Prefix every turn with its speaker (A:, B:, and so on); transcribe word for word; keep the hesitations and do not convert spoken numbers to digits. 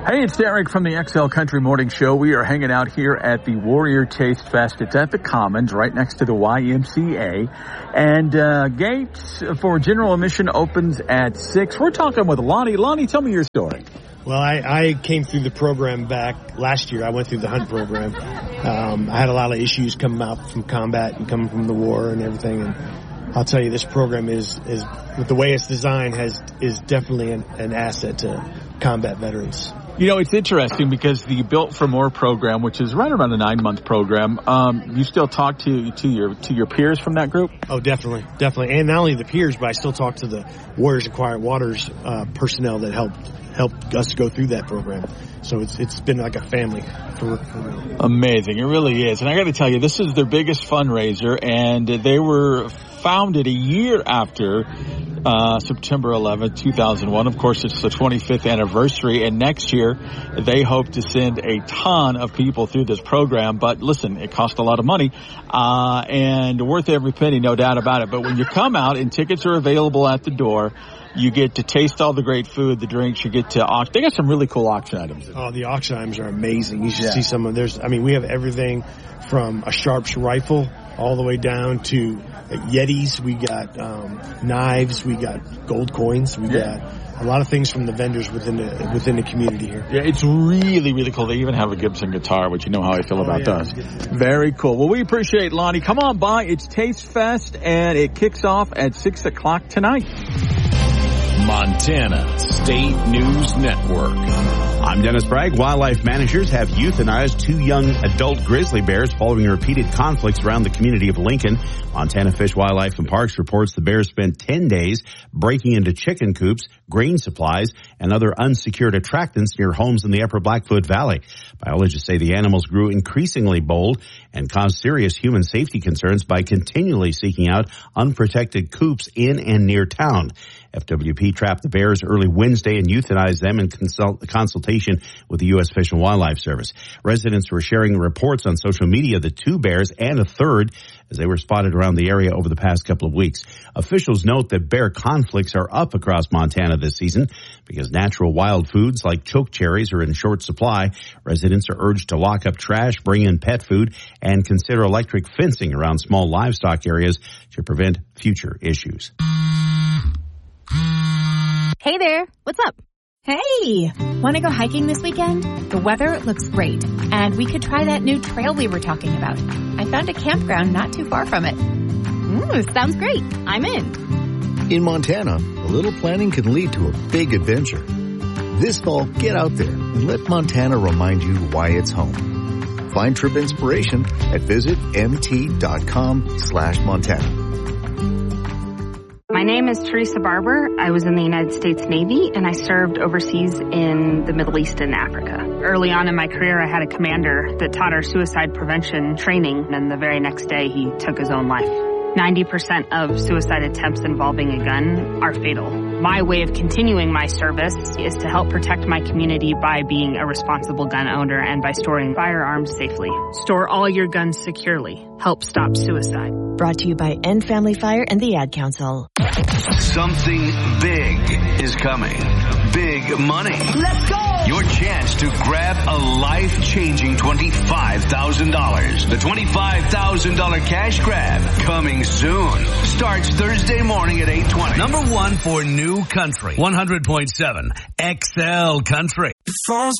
A: Hey, it's Derek from the X L Country Morning Show. We are hanging out here at the Warrior Taste Fest. It's at the Commons, right next to the Y M C A. And uh gates for general admission opens at six. We're talking with Lonnie. Lonnie, tell me your story.
B: Well, I, I came through the program back last year. I went through the hunt program. Um, I had a lot of issues coming out from combat and coming from the war and everything. And I'll tell you, this program is, is with the way it's designed, has is definitely an, an asset to combat veterans.
A: You know, it's interesting because the Built for More program, which is right around a nine-month program, um, you still talk to to your to your peers from that group?
B: Oh, definitely, definitely, and not only the peers, but I still talk to the Warriors and Quiet Waters uh, personnel that helped helped us go through that program. So it's it's been like a family for, for real.
A: Amazing, it really is. And I got to tell you, this is their biggest fundraiser, and they were founded a year after uh September eleventh, two thousand one. Of course, it's the twenty-fifth anniversary, and next year they hope to send a ton of people through this program. But listen, it costs a lot of money, uh and worth every penny, no doubt about it. But when you come out and tickets are available at the door, you get to taste all the great food, the drinks. You get to auction. They got some really cool auction items.
B: Oh, the auction items are amazing. You should
A: yeah.
B: see some of. There's, I mean, we have everything from a Sharps rifle all the way down to Yetis. We got um, knives. We got gold coins. We yeah. got a lot of things from the vendors within the within the community here.
A: Yeah, it's really, really cool. They even have a Gibson guitar, which you know how I feel oh, about
B: yeah.
A: those. Very cool. Well, we appreciate Lonnie. Come on by. It's Taste Fest, and it kicks off at six o'clock tonight.
C: Montana State News Network.
D: I'm Dennis Bragg. Wildlife managers have euthanized two young adult grizzly bears following repeated conflicts around the community of Lincoln. Montana Fish, Wildlife and Parks reports the bears spent ten days breaking into chicken coops, grain supplies, and other unsecured attractants near homes in the Upper Blackfoot Valley. Biologists say the animals grew increasingly bold and caused serious human safety concerns by continually seeking out unprotected coops in and near town. F W P trapped the bears early Wednesday and euthanized them in consult- consultation with the U S Fish and Wildlife Service. Residents were sharing reports on social media of the two bears and a third as they were spotted around the area over the past couple of weeks. Officials note that bear conflicts are up across Montana this season because natural wild foods like choke cherries are in short supply. Residents are urged to lock up trash, bring in pet food, and consider electric fencing around small livestock areas to prevent future issues.
E: Hey there, what's up?
F: Hey, want to go hiking this weekend? The weather looks great, and we could try that new trail we were talking about. I found a campground not too far from it.
E: Mm, sounds great. I'm in.
G: In Montana, a little planning can lead to a big adventure. This fall, get out there and let Montana remind you why it's home. Find trip inspiration at visit mt.com slash Montana.
H: My name is Teresa Barber. I was in the United States Navy, and I served overseas in the Middle East and Africa. Early on in my career, I had a commander that taught our suicide prevention training, and the very next day, he took his own life. ninety percent of suicide attempts involving a gun are fatal. My way of continuing my service is to help protect my community by being a responsible gun owner and by storing firearms safely. Store all your guns securely. Help stop suicide.
F: Brought to you by End Family Fire and the Ad Council.
C: Something big is coming. Big money.
I: Let's go!
C: Your chance to grab a life-changing twenty-five thousand dollars. The twenty-five thousand dollars cash grab coming soon. Starts Thursday morning at eight twenty.
I: Number one for New Country. one hundred point seven X L Country.
J: Phone's